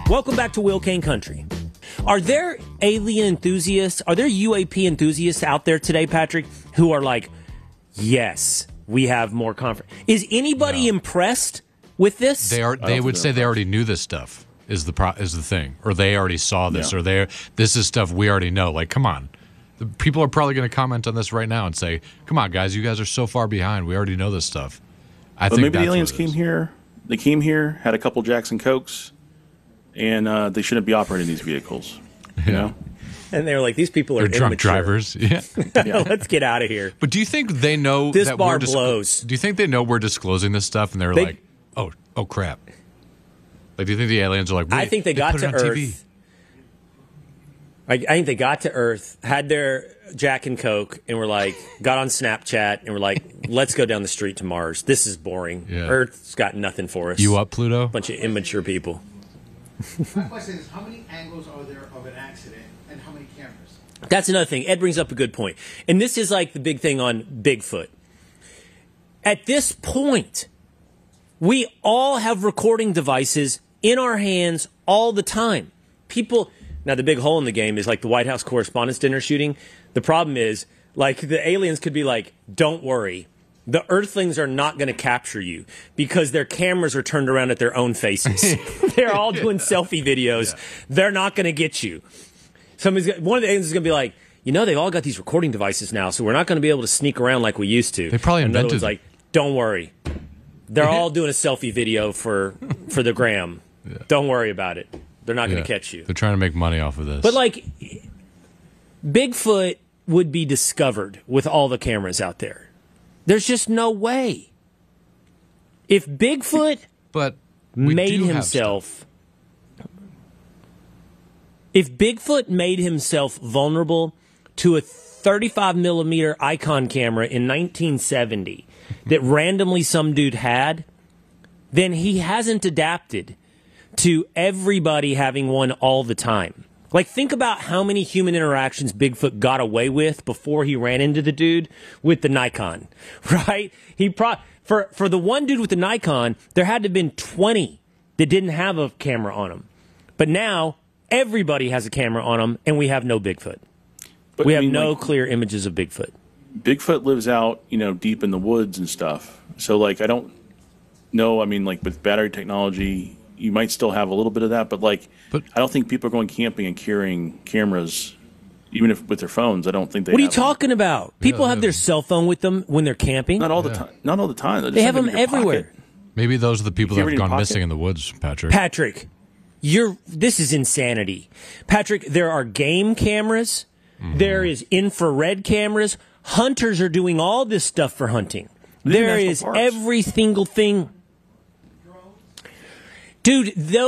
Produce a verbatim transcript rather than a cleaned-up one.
Welcome back to Will Kane Country. Are there alien enthusiasts, are there U A P enthusiasts out there today, Patrick, who are like, yes, we have more confidence? Is anybody No. impressed with this? They are. They would say they already knew this stuff is the pro, is the thing, or they already saw this, Yeah. or they this is stuff we already know. Like, come on, the people are probably going to comment on this right now and say, "Come on, guys, you guys are so far behind. We already know this stuff." I But think maybe the that's aliens what it came is. here. They came here, had a couple Jackson Cokes, and uh, they shouldn't be operating these vehicles. You know? And they're like, these people are They're drunk immature. drivers. Yeah. Let's get out of here. But do you think they know This that bar we're dis- blows. Do you think they know we're disclosing this stuff and they're They- like, "Oh, oh crap." Like, do you think the aliens are like, Wait, I think they, got put to it on T V. Earth. I, I think they got to Earth, had their Jack and Coke, and were like, got on Snapchat, and were like, let's go down the street to Mars. This is boring. Yeah. Earth's got nothing for us. You up, Pluto? Bunch of immature people. My question is, how many angles are there of an accident, and how many cameras? That's another thing. Ed brings up a good point. And this is like the big thing on Bigfoot. At this point, we all have recording devices in our hands all the time. People, now the big hole in the game is like the White House Correspondents' Dinner shooting. The problem is, like, the aliens could be like, don't worry. The Earthlings are not going to capture you because their cameras are turned around at their own faces. They're all doing selfie videos. Yeah. They're not going to get you. Somebody's one of the aliens is going to be like, you know, they've all got these recording devices now, so we're not going to be able to sneak around like we used to. They probably and invented one's like, don't worry. They're all doing a selfie video for for the gram. Yeah. Don't worry about it. They're not going Yeah. to catch you. They're trying to make money off of this. But like, Bigfoot would be discovered with all the cameras out there. There's just no way. If Bigfoot but we made do have himself, if Bigfoot made himself vulnerable to a thirty-five millimeter Icon camera in nineteen seventy that randomly some dude had, then he hasn't adapted to everybody having one all the time. Like, think about how many human interactions Bigfoot got away with before he ran into the dude with the Nikon, right? He pro- for for the one dude with the Nikon, there had to have been twenty that didn't have a camera on them. But now everybody has a camera on them, and we have no Bigfoot. But, we I have mean, no like, clear images of Bigfoot. Bigfoot lives out, you know, deep in the woods and stuff. So, like, I don't know. I mean, like, with battery technology, you might still have a little bit of that, but like, But- I don't think people are going camping and carrying cameras, even if with their phones. I don't think they. What are you have them. talking about? People Yeah, have their cell phone with them when they're camping. Not all the time. Not all the time. They just have it them in your everywhere. pocket. Maybe those are the people You that keep it have in your gone missing pocket? in the woods, Patrick. Patrick, you're this is insanity. Patrick, there are game cameras, Mm-hmm. there is infrared cameras. Hunters are doing all this stuff for hunting. There national is parks. every single thing. Dude, those